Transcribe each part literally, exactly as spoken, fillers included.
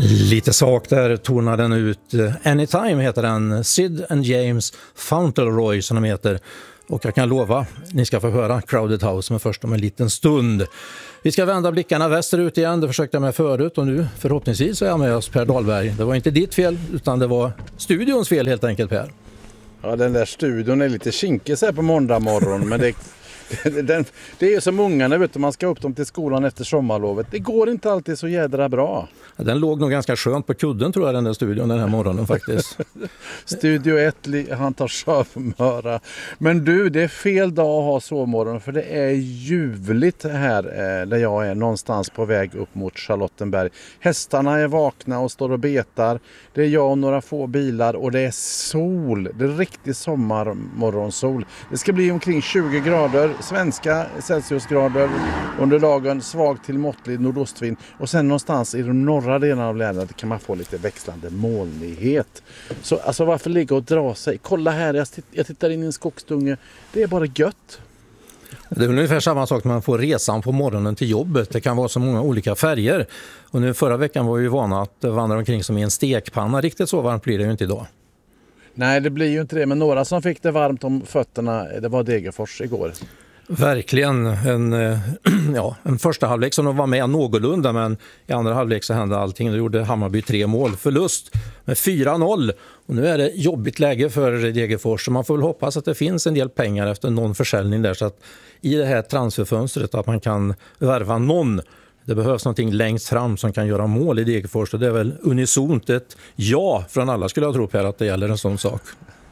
Lite sak där tonar den ut. Anytime heter den. Sid and James Fauntleroy som de heter. Och jag kan lova, ni ska få höra Crowded House, men först om en liten stund. Vi ska vända blickarna västerut igen, det försökte jag med förut och nu förhoppningsvis så är jag med oss Per Dahlberg. Det var inte ditt fel utan det var studions fel helt enkelt, Per. Ja, den där studion är lite kinkig så här på måndag morgon, men det, den, det är ju som ungarna, vet du, man ska upp dem till skolan efter sommarlovet. Det går inte alltid så jädra bra. Den låg nog ganska skönt på kudden tror jag, den där studion den här morgonen faktiskt. Studio ett, han tar sövmöra. Men du, det är fel dag att ha sovmorgon för det är ljuvligt här eh, där jag är någonstans på väg upp mot Charlottenberg. Hästarna är vakna och står och betar. Det är jag och några få bilar och det är sol. Det är riktig sommarmorgonsol. Det ska bli omkring tjugo grader, svenska Celsiusgrader under dagen, svag till måttlig nordostvind och sen någonstans i de norra delarna av länet kan man få lite växlande molnighet. Så alltså varför ligga och dra sig? Kolla här, jag, titt- jag tittar in i en skogsdunge. Det är bara gött. Det är ungefär samma sak när man får resan på morgonen till jobbet. Det kan vara så många olika färger. Och nu förra veckan var vi vana att vandra omkring som i en stekpanna. Riktigt så varmt blir det ju inte idag. Nej, det blir ju inte det. Men några som fick det varmt om fötterna, det var Degerfors igår. Verkligen en, ja, en första halvlek som de var med någorlunda, men i andra halvlek så hände allting. Då gjorde Hammarby tre mål, förlust med fyra noll och nu är det jobbigt läge för Degerfors så man får väl hoppas att det finns en del pengar efter någon försäljning där så att i det här transferfönstret att man kan värva någon. Det behövs någonting längst fram som kan göra mål i Degerfors och det är väl unisont ett ja från alla skulle jag tro på att det gäller en sån sak.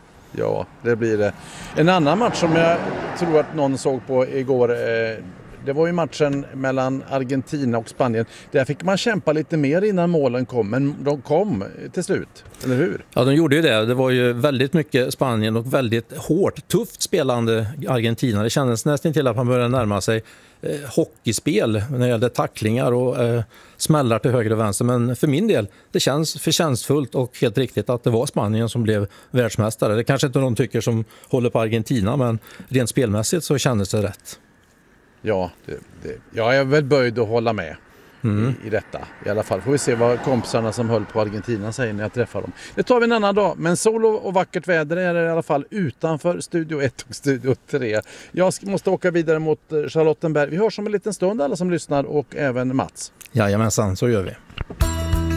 Ja, det blir det. En annan match som jag tror att någon såg på igår, eh, det var ju matchen mellan Argentina och Spanien. Där fick man kämpa lite mer innan målen kom, men de kom till slut, eller hur? Ja, de gjorde ju det. Det var ju väldigt mycket Spanien och väldigt hårt, tufft spelande Argentina. Det kändes nästan till att man började närma sig eh, hockeyspel när det gällde tacklingar och eh, smällar till höger och vänster. Men för min del, det känns förtjänstfullt och helt riktigt att det var Spanien som blev världsmästare. Det kanske inte någon tycker som håller på Argentina, men rent spelmässigt så kändes det rätt. Ja, det, det, jag är väl böjd att hålla med mm. i, i detta. I alla fall får vi se vad kompisarna som höll på Argentina säger när jag träffar dem. Det tar vi en annan dag, men sol och, och vackert väder är det i alla fall utanför Studio ett och Studio tre. Jag måste åka vidare mot Charlottenberg. Vi hörs om en liten stund alla som lyssnar och även Mats. Jajamensan, så gör vi.